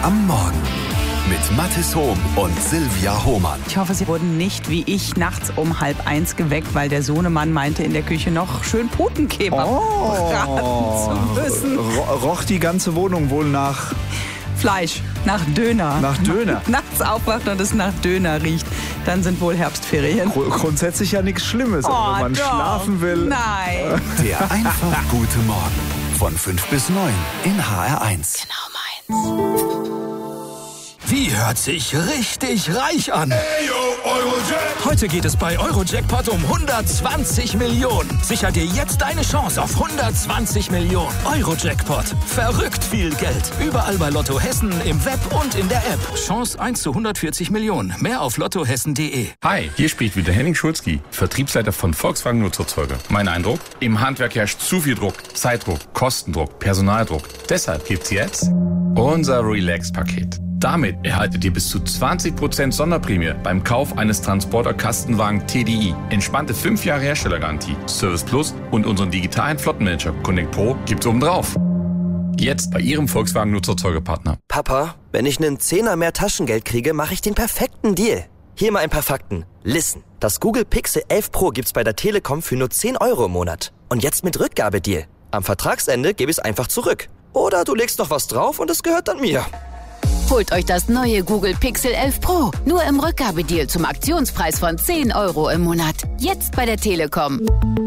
am Morgen mit Mathis Hohm und Silvia Hohmann. Ich hoffe, Sie wurden nicht wie ich nachts um 12:30 geweckt, weil der Sohnemann meinte, in der Küche noch schön Putenkebab braten zu müssen. Roch die ganze Wohnung wohl nach Fleisch, nach Döner. Nach Döner. Nachts aufwacht und es nach Döner riecht, dann sind wohl Herbstferien. Grundsätzlich ja nichts Schlimmes, aber wenn man doch. schlafen will. Nein. Der einfach gute Morgen von 5 bis 9 in HR1. Genau meins. Wie hört sich richtig reich an? Hey, yo, Eurojackpot. Heute geht es bei Eurojackpot um 120 Millionen. Sicher dir jetzt deine Chance auf 120 Millionen. Eurojackpot. Verrückt viel Geld. Überall bei Lotto Hessen, im Web und in der App. Chance 1 zu 140 Millionen. Mehr auf lottohessen.de. Hi, hier spricht wieder Henning Schulzki, Vertriebsleiter von Volkswagen Nutzerzeuger. Mein Eindruck? Im Handwerk herrscht zu viel Druck. Zeitdruck, Kostendruck, Personaldruck. Deshalb gibt's jetzt unser Relax-Paket. Damit erhaltet ihr bis zu 20% Sonderprämie beim Kauf eines Transporter-Kastenwagen TDI. Entspannte 5 Jahre Herstellergarantie, Service Plus und unseren digitalen Flottenmanager Connect Pro gibt's obendrauf. Jetzt bei Ihrem Volkswagen Nutzerzeugerpartner. Papa, wenn ich einen Zehner mehr Taschengeld kriege, mache ich den perfekten Deal. Hier mal ein paar Fakten. Listen, das Google Pixel 11 Pro gibt's bei der Telekom für nur 10 € im Monat. Und jetzt mit Rückgabedeal. Am Vertragsende gebe ich es einfach zurück. Oder du legst noch was drauf und es gehört dann mir. Holt euch das neue Google Pixel 11 Pro. Nur im Rückgabedeal zum Aktionspreis von 10 € im Monat. Jetzt bei der Telekom.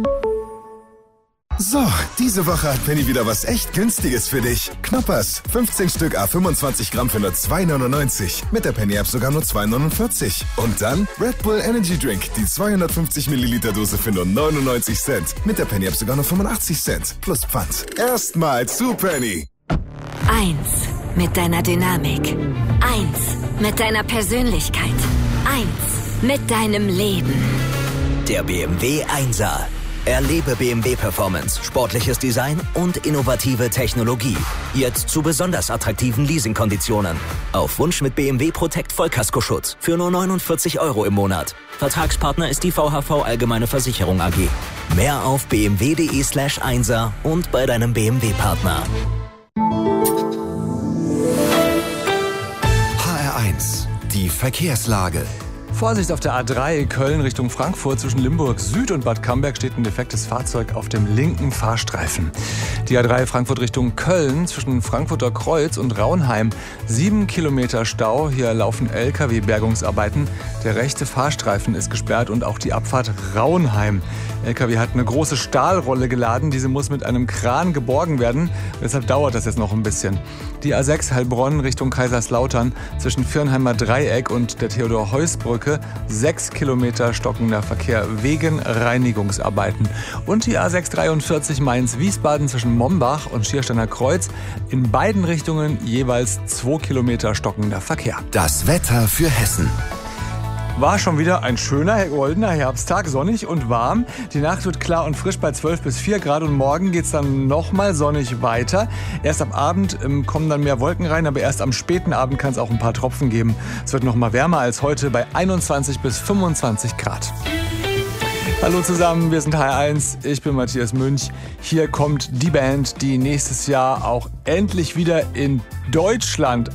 So, diese Woche hat Penny wieder was echt Günstiges für dich. Knoppers, 15 Stück à 25 Gramm für nur 2,99. Mit der Penny-App sogar nur 2,49. Und dann Red Bull Energy Drink, die 250 Milliliter Dose für nur 99 Cent. Mit der Penny-App sogar nur 85 Cent. Plus Pfand. Erstmal zu Penny. 1 mit deiner Dynamik. 1 mit deiner Persönlichkeit. 1 mit deinem Leben. Der BMW 1er. Erlebe BMW Performance, sportliches Design und innovative Technologie. Jetzt zu besonders attraktiven Leasingkonditionen. Auf Wunsch mit BMW Protect Vollkaskoschutz für nur 49 € im Monat. Vertragspartner ist die VHV Allgemeine Versicherung AG. Mehr auf bmw.de/1er und bei deinem BMW-Partner. HR1, die Verkehrslage. Vorsicht auf der A3 Köln Richtung Frankfurt. Zwischen Limburg Süd und Bad Camberg steht ein defektes Fahrzeug auf dem linken Fahrstreifen. Die A3 Frankfurt Richtung Köln zwischen Frankfurter Kreuz und Raunheim. 7 Kilometer Stau. Hier laufen LKW-Bergungsarbeiten. Der rechte Fahrstreifen ist gesperrt und auch die Abfahrt Raunheim. LKW hat eine große Stahlrolle geladen. Diese muss mit einem Kran geborgen werden. Deshalb dauert das jetzt noch ein bisschen. Die A6 Heilbronn Richtung Kaiserslautern zwischen Viernheimer Dreieck und der Theodor-Heuss-Brücke 6 Kilometer stockender Verkehr wegen Reinigungsarbeiten. Und die A6 43 Mainz-Wiesbaden zwischen Mombach und Schiersteiner Kreuz in beiden Richtungen jeweils 2 Kilometer stockender Verkehr. Das Wetter für Hessen. War schon wieder ein schöner, goldener Herbsttag, sonnig und warm. Die Nacht wird klar und frisch bei 12 bis 4 Grad und morgen geht's dann nochmal sonnig weiter. Erst am Abend kommen dann mehr Wolken rein, aber erst am späten Abend kann es auch ein paar Tropfen geben. Es wird nochmal wärmer als heute bei 21 bis 25 Grad. Hallo zusammen, wir sind HR1, ich bin Matthias Münch. Hier kommt die Band, die nächstes Jahr auch endlich wieder in Deutschland